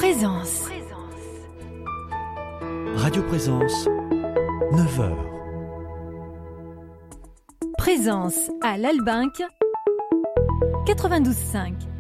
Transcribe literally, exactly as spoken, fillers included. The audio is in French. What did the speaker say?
Présence. Radio Présence, neuf heures. Présence à l'Albinque, quatre-vingt-douze virgule cinq.